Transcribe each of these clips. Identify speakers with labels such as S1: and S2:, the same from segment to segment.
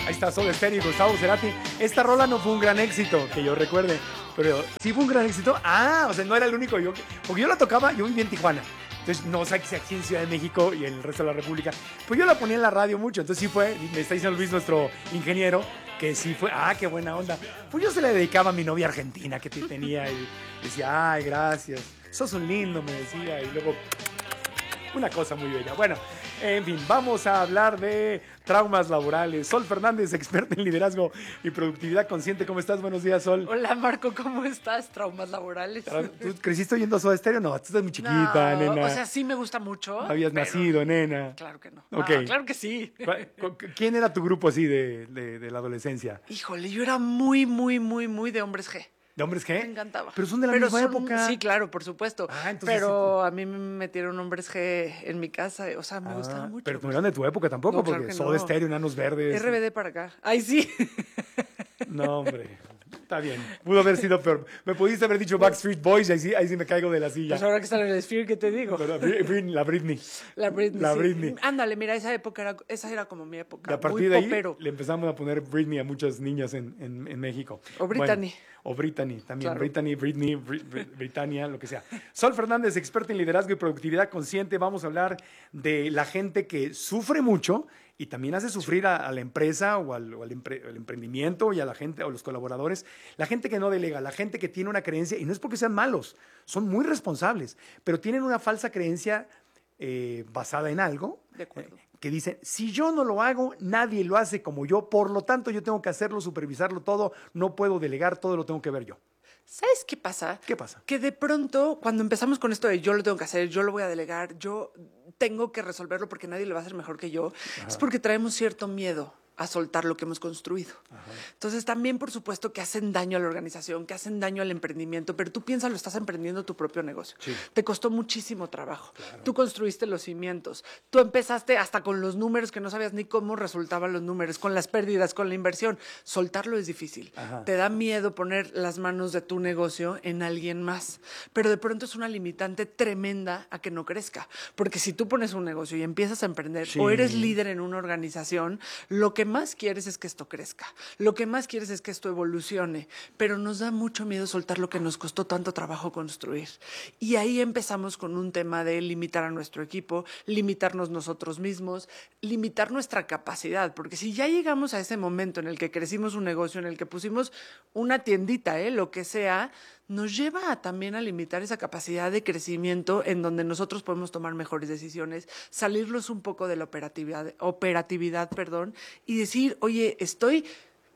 S1: Ahí está Soda Stereo y Gustavo Cerati. Esta rola no fue un gran éxito, que yo recuerde, pero sí fue un gran éxito. O sea, no era el único yo. Porque yo la tocaba, yo vivía en Tijuana. Entonces, no sé si aquí en Ciudad de México y en el resto de la República. Pues yo la ponía en la radio mucho. Entonces sí fue, me está diciendo Luis, nuestro ingeniero, que sí fue, qué buena onda. Pues yo se le dedicaba a mi novia argentina que tenía y decía, ay, gracias. Sos un lindo, me decía. Y luego, una cosa muy bella. Bueno, en fin, vamos a hablar de traumas laborales. Sol Fernández, experta en liderazgo y productividad consciente. ¿Cómo estás? Buenos días, Sol.
S2: Hola, Marco, ¿cómo estás? Traumas laborales.
S1: ¿Tú creciste oyendo Soda Stereo? No, tú estás muy chiquita,
S2: No,
S1: nena.
S2: o sea, sí me gusta mucho.
S1: No habías nacido, nena.
S2: Claro que no.
S1: Ok.
S2: Claro que sí.
S1: ¿Quién era tu grupo así de la adolescencia?
S2: Híjole, yo era muy de Hombres G.
S1: ¿De Hombres G?
S2: Me encantaba.
S1: Pero son de la misma época.
S2: Sí, claro, por supuesto.
S1: Entonces
S2: pero
S1: sí.
S2: a mí me metieron Hombres G en mi casa. O sea, me gustaba mucho.
S1: Pero no eran de tu época tampoco,
S2: No,
S1: porque
S2: claro que
S1: Soda
S2: no.
S1: Stereo, Enanos Verdes.
S2: RBD para acá. Ay, sí.
S1: No, hombre. Está bien. Pudo haber sido peor. Me pudiste haber dicho Backstreet Boys y ahí sí me caigo de la silla.
S2: Pues ahora que están en el Sphere, ¿qué te digo?
S1: Pero la Britney.
S2: La Britney.
S1: La
S2: sí.
S1: Britney.
S2: Ándale, mira, esa era como mi época.
S1: Y a partir
S2: muy
S1: de ahí
S2: popero.
S1: le empezamos a poner Britney a muchas niñas en México.
S2: O Brittany.
S1: Bueno, o Brittany también.
S2: Claro.
S1: Brittany, Britney, Britannia, lo que sea. Sol Fernández, experta en liderazgo y productividad consciente. Vamos a hablar de la gente que sufre mucho y también hace sufrir a la empresa o al emprendimiento y a la gente o los colaboradores. La gente que no delega, la gente que tiene una creencia, y no es porque sean malos, son muy responsables, pero tienen una falsa creencia basada en algo.
S2: De acuerdo.
S1: Que dicen, si yo no lo hago, nadie lo hace como yo, por lo tanto yo tengo que hacerlo, supervisarlo todo, no puedo delegar, todo lo tengo que ver yo.
S2: ¿Sabes qué pasa?
S1: ¿Qué pasa?
S2: Que de pronto, cuando empezamos con esto de yo lo tengo que hacer, yo lo voy a delegar, yo tengo que resolverlo porque nadie lo va a hacer mejor que yo, es porque traemos cierto miedo a soltar lo que hemos construido. Ajá. Entonces también, por supuesto, que hacen daño a la organización, que hacen daño al emprendimiento, pero tú piénsalo, estás emprendiendo tu propio negocio.
S1: Sí.
S2: Te costó muchísimo trabajo.
S1: Claro.
S2: Tú construiste los cimientos. Tú empezaste hasta con los números que no sabías ni cómo resultaban los números, con las pérdidas, con la inversión. Soltarlo es difícil.
S1: Ajá.
S2: Te da miedo poner las manos de tu negocio en alguien más, pero de pronto es una limitante tremenda a que no crezca. Porque si tú pones un negocio y empiezas a emprender,
S1: sí,
S2: o eres líder en una organización, lo que más quieres es que esto crezca, lo que más quieres es que esto evolucione, pero nos da mucho miedo soltar lo que nos costó tanto trabajo construir. Y ahí empezamos con un tema de limitar a nuestro equipo, limitarnos nosotros mismos, limitar nuestra capacidad, porque si ya llegamos a ese momento en el que crecimos un negocio, en el que pusimos una tiendita, lo que sea, nos lleva también a limitar esa capacidad de crecimiento en donde nosotros podemos tomar mejores decisiones, salirnos un poco de la operatividad, y decir, oye, estoy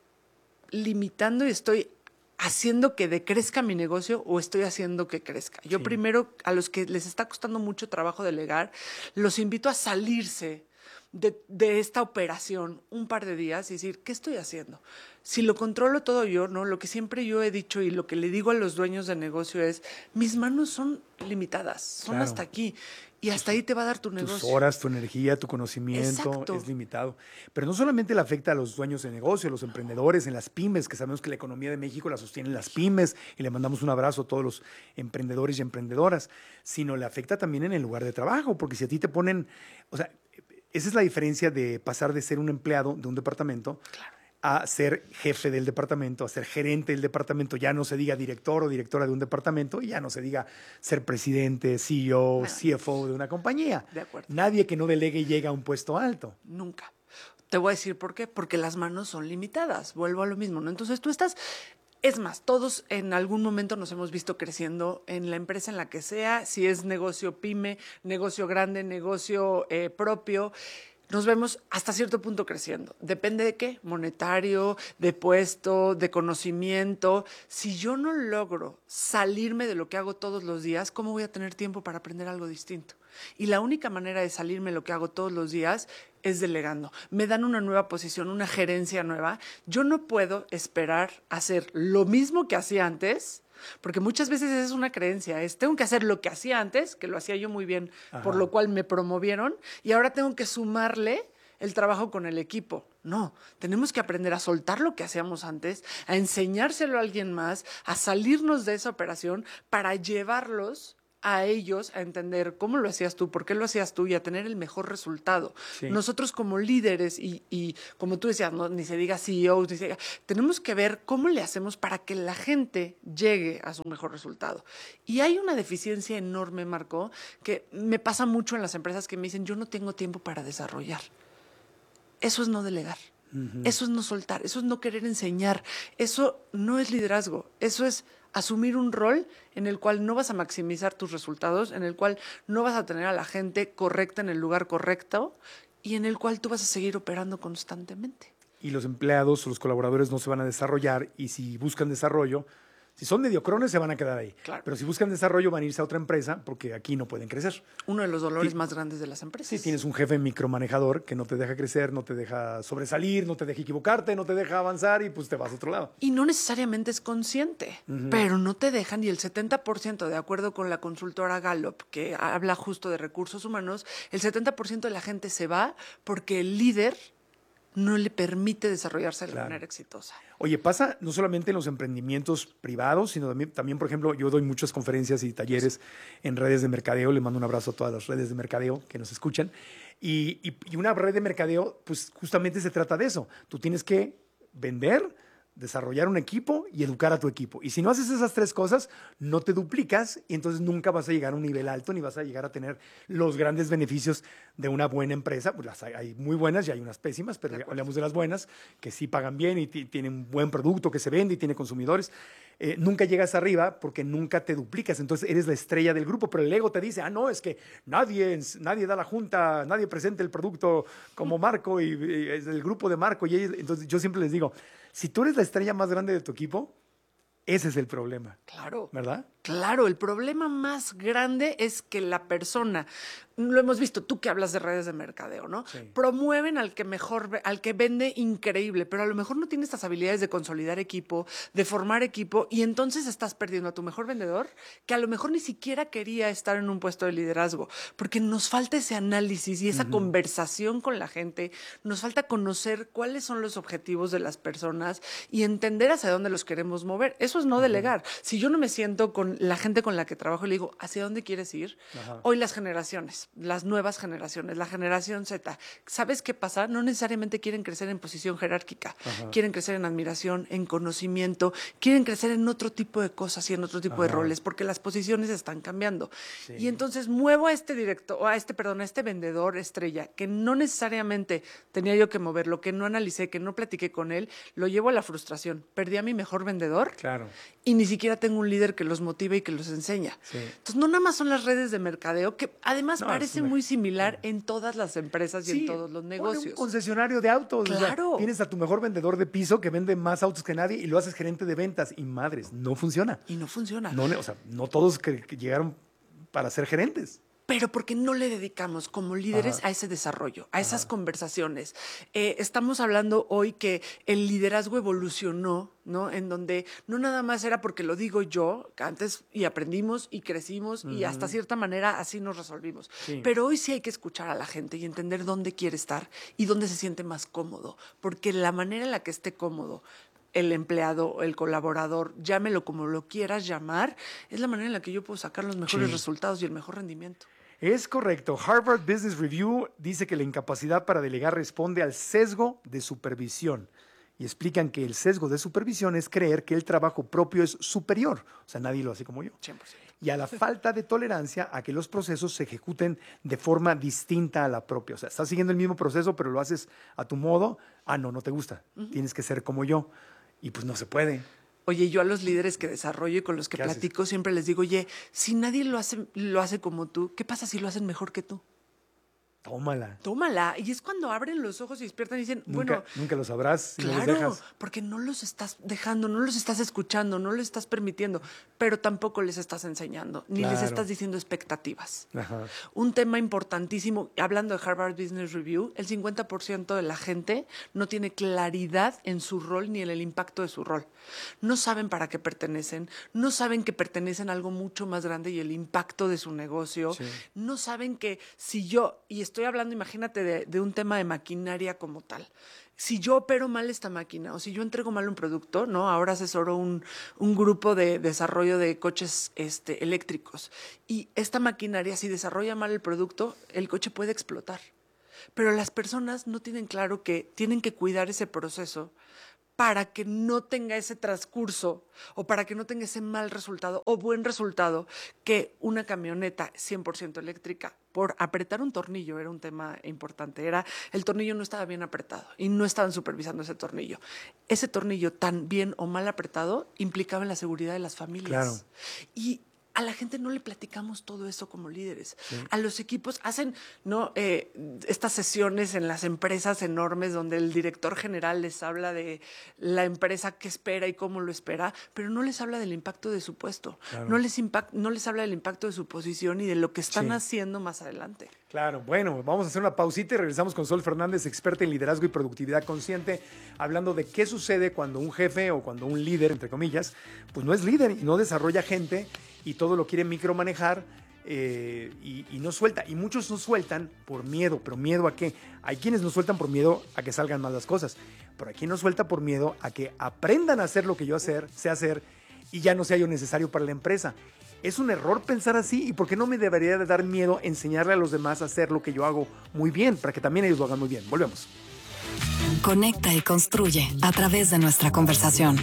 S2: limitando y estoy haciendo que decrezca mi negocio o estoy haciendo que crezca. Yo primero, a los que les está costando mucho trabajo delegar, los invito a salirse de esta operación un par de días y decir, ¿qué estoy haciendo? Si lo controlo todo yo, ¿no? Lo que siempre yo he dicho y lo que le digo a los dueños de negocio es, mis manos son limitadas, son hasta aquí. Y hasta ahí te va a dar tu negocio.
S1: Tus horas, tu energía, tu conocimiento.
S2: Exacto.
S1: Es limitado. Pero no solamente le afecta a los dueños de negocio, a los emprendedores, en las pymes, que sabemos que la economía de México la sostienen las pymes, y le mandamos un abrazo a todos los emprendedores y emprendedoras, sino le afecta también en el lugar de trabajo, porque si a ti te ponen, o sea, esa es la diferencia de pasar de ser un empleado de un departamento a ser jefe del departamento, a ser gerente del departamento. Ya no se diga director o directora de un departamento, y ya no se diga ser presidente, CEO, CFO de una compañía.
S2: De acuerdo.
S1: Nadie que no delegue llega a un puesto alto.
S2: Nunca. Te voy a decir por qué. Porque las manos son limitadas. Vuelvo a lo mismo, ¿no? Entonces tú estás... Es más, todos en algún momento nos hemos visto creciendo en la empresa en la que sea, si es negocio pyme, negocio grande, negocio propio. Nos vemos hasta cierto punto creciendo. Depende de qué, monetario, de puesto, de conocimiento. Si yo no logro salirme de lo que hago todos los días, ¿cómo voy a tener tiempo para aprender algo distinto? Y la única manera de salirme de lo que hago todos los días es delegando. Me dan una nueva posición, una gerencia nueva. Yo no puedo esperar hacer lo mismo que hacía antes, porque muchas veces esa es una creencia, tengo que hacer lo que hacía antes, que lo hacía yo muy bien, por lo cual me promovieron, y ahora tengo que sumarle el trabajo con el equipo. No, tenemos que aprender a soltar lo que hacíamos antes, a enseñárselo a alguien más, a salirnos de esa operación para llevarlos a ellos a entender cómo lo hacías tú, por qué lo hacías tú y a tener el mejor resultado.
S1: Sí.
S2: Nosotros como líderes y como tú decías, no, ni se diga CEOs, ni se diga, tenemos que ver cómo le hacemos para que la gente llegue a su mejor resultado. Y hay una deficiencia enorme, Marco, que me pasa mucho en las empresas que me dicen, yo no tengo tiempo para desarrollar. Eso es no delegar. Eso es no soltar, eso es no querer enseñar, eso no es liderazgo, eso es asumir un rol en el cual no vas a maximizar tus resultados, en el cual no vas a tener a la gente correcta en el lugar correcto y en el cual tú vas a seguir operando constantemente.
S1: Y los empleados o los colaboradores no se van a desarrollar y si buscan desarrollo, si son mediocrones se van a quedar ahí.
S2: Claro.
S1: Pero si buscan desarrollo van a irse a otra empresa porque aquí no pueden crecer.
S2: Uno de los dolores más grandes de las empresas.
S1: Si tienes un jefe micromanejador que no te deja crecer, no te deja sobresalir, no te deja equivocarte, no te deja avanzar y pues te vas a otro lado.
S2: Y no necesariamente es consciente, pero no te dejan, y el 70%, de acuerdo con la consultora Gallup, que habla justo de recursos humanos, el 70% de la gente se va porque el líder no le permite desarrollarse de manera exitosa.
S1: Oye, pasa no solamente en los emprendimientos privados, sino también, por ejemplo, yo doy muchas conferencias y talleres en redes de mercadeo. Le mando un abrazo a todas las redes de mercadeo que nos escuchan. Y una red de mercadeo, pues justamente se trata de eso. Tú tienes que vender, desarrollar un equipo y educar a tu equipo. Y si no haces esas tres cosas, no te duplicas y entonces nunca vas a llegar a un nivel alto ni vas a llegar a tener los grandes beneficios de una buena empresa. Pues hay muy buenas y hay unas pésimas, pero hablamos de las buenas, que sí pagan bien y tienen un buen producto que se vende y tiene consumidores. Nunca llegas arriba porque nunca te duplicas. Entonces eres la estrella del grupo, pero el ego te dice, no, es que nadie da la junta, nadie presenta el producto como Marco y es el grupo de Marco. Y entonces yo siempre les digo, si tú eres la estrella más grande de tu equipo, ese es el problema.
S2: Claro.
S1: ¿Verdad?
S2: Claro, el problema más grande es que la persona, lo hemos visto, tú que hablas de redes de mercadeo, ¿no?
S1: Sí.
S2: Promueven al que mejor, al que vende increíble, pero a lo mejor no tiene estas habilidades de consolidar equipo, de formar equipo, y entonces estás perdiendo a tu mejor vendedor, que a lo mejor ni siquiera quería estar en un puesto de liderazgo, porque nos falta ese análisis y esa conversación con la gente, nos falta conocer cuáles son los objetivos de las personas y entender hacia dónde los queremos mover. Eso es no delegar. Si yo no me siento con la gente con la que trabajo y le digo, ¿hacia dónde quieres ir?
S1: Ajá.
S2: Hoy las generaciones, las nuevas generaciones, la generación Z, ¿sabes qué pasa? No necesariamente quieren crecer en posición jerárquica, quieren crecer en admiración, en conocimiento, quieren crecer en otro tipo de cosas y en otro tipo de roles, porque las posiciones están cambiando.
S1: Sí.
S2: Y entonces muevo a este a este vendedor estrella, que no necesariamente tenía yo que moverlo, que no analicé, que no platiqué con él, lo llevo a la frustración. Perdí a mi mejor vendedor.
S1: Claro.
S2: Y ni siquiera tengo un líder que los motive y que los enseña.
S1: Sí.
S2: Entonces, no nada más son las redes de mercadeo, que además
S1: No,
S2: parece muy similar en todas las empresas y en todos los
S1: ponle
S2: negocios.
S1: un concesionario de autos.
S2: Claro.
S1: O sea, tienes a tu mejor vendedor de piso que vende más autos que nadie y lo haces gerente de ventas. Y madres, no funciona.
S2: Y no funciona.
S1: No, o sea, no todos que llegaron para ser gerentes.
S2: Pero porque no le dedicamos como líderes a ese desarrollo, a esas conversaciones. Estamos hablando hoy que el liderazgo evolucionó, ¿no? En donde no nada más era porque lo digo yo, que antes y aprendimos y crecimos y hasta cierta manera así nos resolvimos.
S1: Sí.
S2: Pero hoy sí hay que escuchar a la gente y entender dónde quiere estar y dónde se siente más cómodo, porque la manera en la que esté cómodo el empleado, el colaborador, llámelo como lo quieras llamar, es la manera en la que yo puedo sacar los mejores resultados y el mejor rendimiento.
S1: Es correcto. Harvard Business Review dice que la incapacidad para delegar responde al sesgo de supervisión. Y explican que el sesgo de supervisión es creer que el trabajo propio es superior. O sea, nadie lo hace como yo.
S2: 100%.
S1: Y a la falta de tolerancia a que los procesos se ejecuten de forma distinta a la propia. O sea, estás siguiendo el mismo proceso, pero lo haces a tu modo. No te gusta. Tienes que ser como yo. Y pues no se puede.
S2: Oye, yo a los líderes que desarrollo y con los que
S1: ¿Qué haces?
S2: platico siempre les digo, oye, si nadie lo hace como tú, ¿qué pasa si lo hacen mejor que tú?
S1: Tómala.
S2: Tómala. Y es cuando abren los ojos y despiertan y dicen, bueno,
S1: Nunca lo sabrás si no los
S2: claro,
S1: dejas.
S2: porque no los estás dejando, no los estás escuchando, no los estás permitiendo, pero tampoco les estás enseñando, ni les
S1: Claro.
S2: estás diciendo expectativas.
S1: Ajá.
S2: Un tema importantísimo, hablando de Harvard Business Review, el 50% de la gente no tiene claridad en su rol ni en el impacto de su rol. No saben para qué pertenecen, no saben que pertenecen a algo mucho más grande y el impacto de su negocio,
S1: Sí.
S2: no saben que si yo, y estoy estoy hablando, imagínate, de un tema de maquinaria como tal. Si yo opero mal esta máquina o si yo entrego mal un producto, ¿no? Ahora asesoro un grupo de desarrollo de coches eléctricos y esta maquinaria, si desarrolla mal el producto, el coche puede explotar. Pero las personas no tienen claro que tienen que cuidar ese proceso para que no tenga ese transcurso o para que no tenga ese mal resultado o buen resultado que una camioneta 100% eléctrica, por apretar un tornillo, era un tema importante, el tornillo no estaba bien apretado y no estaban supervisando ese tornillo. Ese tornillo tan bien o mal apretado implicaba en la seguridad de las familias.
S1: Claro.
S2: Y a la gente no le platicamos todo eso como líderes. Sí. A los equipos hacen estas sesiones en las empresas enormes donde el director general les habla de la empresa que espera y cómo lo espera, pero no les habla del impacto de su puesto. Claro. No les habla del impacto de su posición y de lo que están haciendo más adelante.
S1: Claro, bueno, vamos a hacer una pausita y regresamos con Sol Fernández, experta en liderazgo y productividad consciente, hablando de qué sucede cuando un jefe o cuando un líder, entre comillas, pues no es líder y no desarrolla gente y todo lo quiere micromanejar y no suelta. Y muchos no sueltan por miedo, pero ¿miedo a qué? Hay quienes no sueltan por miedo a que salgan mal las cosas, pero hay quien no suelta por miedo a que aprendan a hacer lo que yo sé hacer y ya no sea yo necesario para la empresa. Es un error pensar así y ¿por qué no me debería de dar miedo enseñarle a los demás a hacer lo que yo hago muy bien para que también ellos lo hagan muy bien? Volvemos.
S3: Conecta y construye a través de nuestra conversación.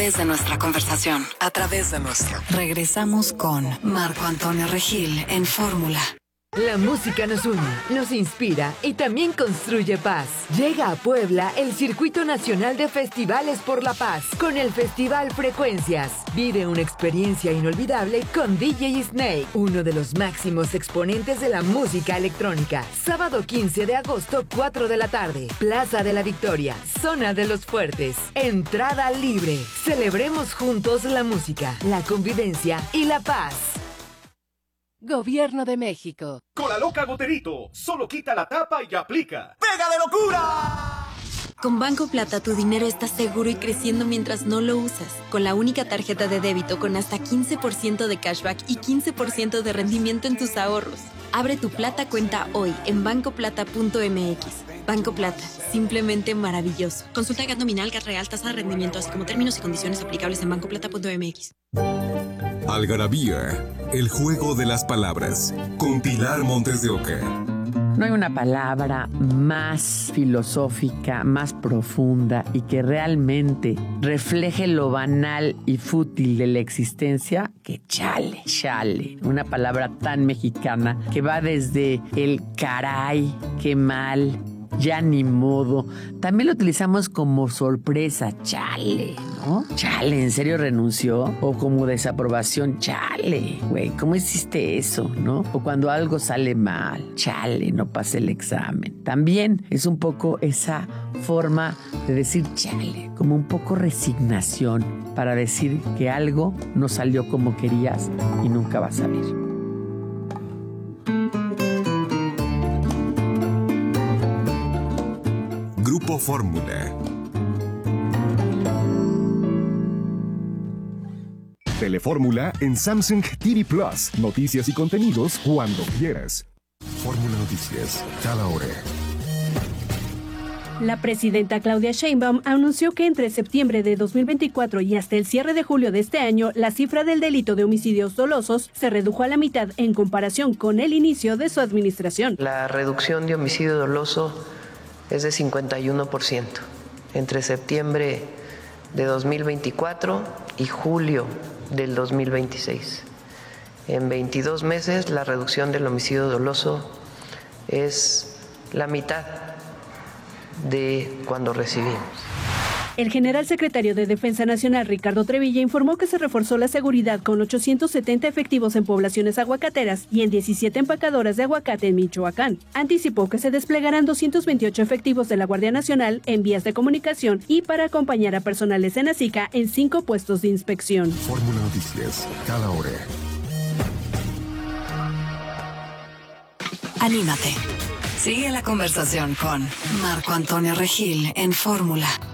S3: Regresamos con Marco Antonio Regil en Fórmula.
S4: La música nos une, nos inspira y también construye paz. Llega a Puebla el Circuito Nacional de Festivales por la Paz con el Festival Frecuencias. Vive una experiencia inolvidable con DJ Snake, uno de los máximos exponentes de la música electrónica. Sábado 15 de agosto, 4 de la tarde. Plaza de la Victoria, Zona de los Fuertes. Entrada libre. Celebremos juntos la música, la convivencia y la paz.
S5: Gobierno de México.
S6: Con la loca Goterito, solo quita la tapa y aplica. ¡Pega de locura!
S7: Con Banco Plata tu dinero está seguro y creciendo mientras no lo usas. Con la única tarjeta de débito con hasta 15% de cashback y 15% de rendimiento en tus ahorros. Abre tu Plata cuenta hoy en bancoplata.mx. Banco Plata, simplemente maravilloso. Consulta GAT nominal, GAT real, tasa de rendimiento, así como términos y condiciones aplicables en bancoplata.mx.
S8: Algarabía, el juego de las palabras, con Pilar Montes de Oca.
S9: No hay una palabra más filosófica, más profunda y que realmente refleje lo banal y fútil de la existencia que chale. Chale, una palabra tan mexicana que va desde el caray, qué mal, ya ni modo. También lo utilizamos como sorpresa, chale, ¿no? Chale, ¿en serio renunció? O como desaprobación, chale, güey, ¿cómo hiciste eso, no? O cuando algo sale mal, chale, no pasé el examen. También es un poco esa forma de decir chale, como un poco resignación para decir que algo no salió como querías y nunca va a salir.
S8: Grupo Fórmula. Telefórmula en Samsung TV Plus. Noticias y contenidos cuando quieras. Fórmula Noticias, cada hora.
S10: La presidenta Claudia Sheinbaum anunció que entre septiembre de 2024 y hasta el cierre de julio de este año, la cifra del delito de homicidios dolosos se redujo a la mitad en comparación con el inicio de su administración.
S11: La reducción de homicidio doloso es de 51% entre septiembre de 2024 y julio del 2026. En 22 meses la reducción del homicidio doloso es la mitad de cuando recibimos.
S10: El general secretario de Defensa Nacional, Ricardo Trevilla, informó que se reforzó la seguridad con 870 efectivos en poblaciones aguacateras y en 17 empacadoras de aguacate en Michoacán. Anticipó que se desplegarán 228 efectivos de la Guardia Nacional en vías de comunicación y para acompañar a personal de Senacica en 5 puestos de inspección.
S8: Fórmula Noticias, cada hora.
S3: Anímate. Sigue la conversación con Marco Antonio Regil en Fórmula.